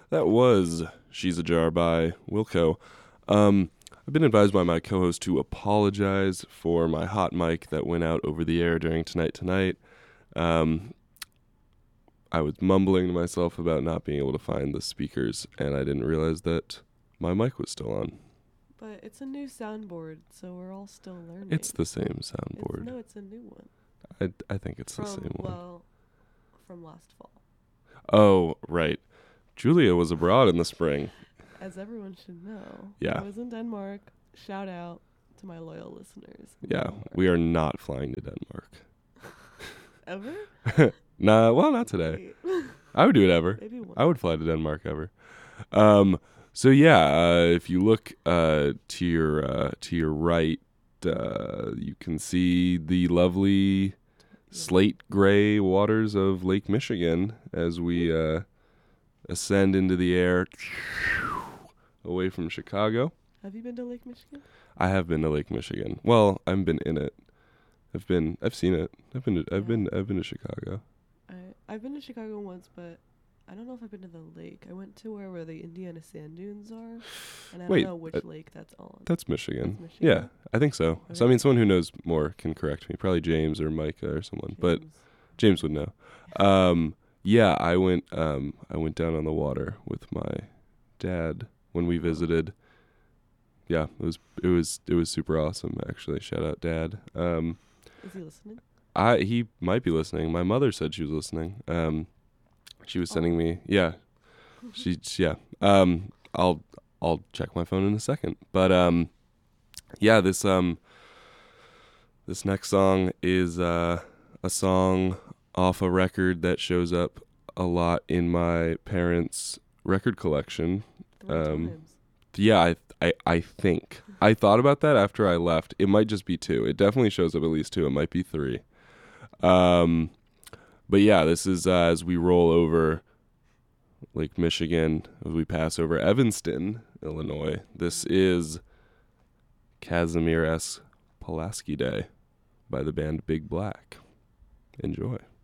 That was She's a Jar by Wilco. I've been advised by my co-host to apologize for my hot mic that went out over the air during Tonight Tonight. I was mumbling to myself about not being able to find the speakers, and I didn't realize that my mic was still on. But it's a new soundboard, so we're all still learning. It's the same soundboard. It's a new one. I think it's the same one. Well, from last fall. Oh, right. Julia was abroad in the spring. As everyone should know. Yeah. I was in Denmark. Shout out to my loyal listeners. Yeah, we are not flying to Denmark. Ever? Nah, well, not today. I would do it ever. Maybe one. I would fly to Denmark ever. So yeah, if you look to your right, you can see the lovely slate gray waters of Lake Michigan as we ascend into the air away from Chicago. Have you been to Lake Michigan? I have been to Lake Michigan. Well, I've been in it. I've seen it. I've been to Chicago. I've been to Chicago once, but I don't know if I've been to the lake. I went to where the Indiana sand dunes are, and I don't know which lake that's on. That's Michigan. That's Michigan? Yeah, I think so. Okay. So I mean, someone who knows more can correct me. Probably James or Micah or someone, but James would know. Yeah, I went down on the water with my dad when we visited. Yeah, it was super awesome actually. Shout out Dad. Is he listening? He might be listening. My mother said she was listening. She was sending me. Yeah, yeah. I'll check my phone in a second. But yeah, this next song is a song off a record that shows up a lot in my parents' record collection. Yeah, I think. I thought about that after I left. It might just be 2. It definitely shows up at least 2. It might be 3. But yeah, this is as we roll over Lake Michigan, as we pass over Evanston, Illinois. This is Kazimierz Pulaski Day by the band Big Black. Enjoy.